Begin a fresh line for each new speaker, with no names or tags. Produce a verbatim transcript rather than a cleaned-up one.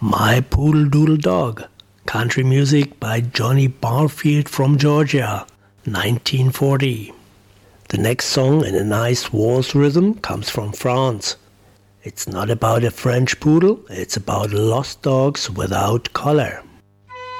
My Poodle Doodle Dog, country music by Johnny Barfield from Georgia, nineteen forty. The next song in a nice waltz rhythm comes from France. It's not about a French poodle, it's about lost dogs without collar.